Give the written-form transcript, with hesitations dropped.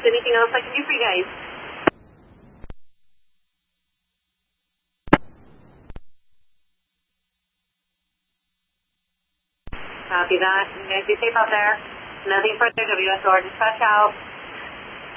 Anything else I can do for you guys? Copy that. You guys be safe out there. Nothing further. WSOR dispatch out.